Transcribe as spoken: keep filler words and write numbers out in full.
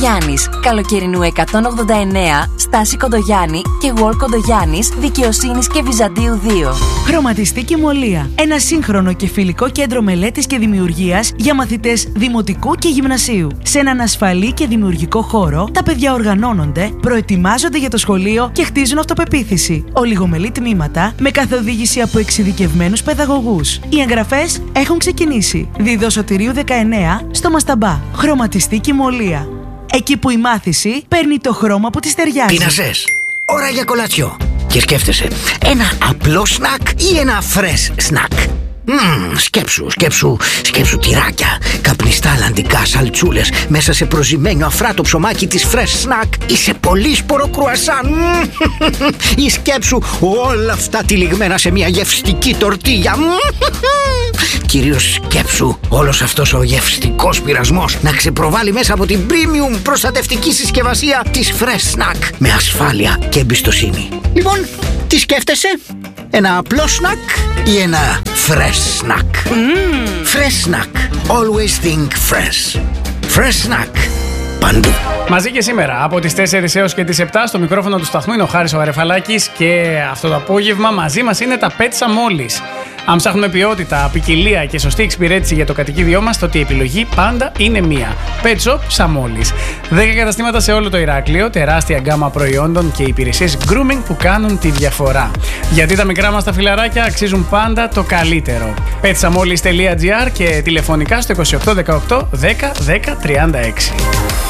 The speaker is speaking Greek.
Γιάννης, Καλοκαιρινού εκατόν ογδόντα εννέα, Στάση Κοντογιάννη και Γουόλ Κοντογιάννης, Δικαιοσύνης και Βυζαντίου δύο. Χρωματιστική Μολία. Ένα σύγχρονο και φιλικό κέντρο μελέτης και δημιουργίας για μαθητές δημοτικού και γυμνασίου. Σε έναν ασφαλή και δημιουργικό χώρο, τα παιδιά οργανώνονται, προετοιμάζονται για το σχολείο και χτίζουν αυτοπεποίθηση. Ολιγομελή τμήματα με καθοδήγηση από εξειδικευμένους παιδαγωγούς. Οι εγγραφές έχουν ξεκινήσει. Δίδο Σωτηρίου δεκαεννέα στο Μασταμπά. Χρωματιστική Μολία. Εκεί που η μάθηση παίρνει το χρώμα που της ταιριάζει. Τι να ζες, ώρα για κολατσιό. Και σκέφτεσαι, ένα απλό σνακ ή ένα fresh σνακ. Μμμ, σκέψου, σκέψου, σκέψου τυράκια, καπνιστά αλλαντικά σαλτσούλες μέσα σε προζυμένιο αφράτο ψωμάκι της fresh snack ή σε πολύσπορο κρουασάν. Ή σκέψου όλα αυτά τυλιγμένα σε μια γευστική τορτίγια. Κυρίως σκέψου όλος αυτός ο γευστικός πειρασμός να ξεπροβάλλει μέσα από την premium προστατευτική συσκευασία της fresh snack με ασφάλεια και εμπιστοσύνη. Λοιπόν, τι σκέφτεσαι? Ένα απλό σνακ ή ένα fresh snack? Mm. Fresh snack. Always think fresh. Fresh snack. Παντού. Μαζί και σήμερα από τις τέσσερις έως και τις επτά στο μικρόφωνο του σταθμού είναι ο Χάρης ο Γαρεφαλάκης και αυτό το απόγευμα μαζί μας είναι τα Pet Samolis. Αν ψάχνουμε ποιότητα, ποικιλία και σωστή εξυπηρέτηση για το κατοικίδιό μας, τότε η επιλογή πάντα είναι μία. Pet Shop Samolis. δέκα καταστήματα σε όλο το Ηράκλειο, τεράστια γκάμα προϊόντων και υπηρεσίες grooming που κάνουν τη διαφορά. Γιατί τα μικρά μας τα φιλαράκια αξίζουν πάντα το καλύτερο. pet samolis τελεία gr και τηλεφωνικά στο είκοσι οκτώ δεκαοκτώ δέκα δέκα τριάντα έξι.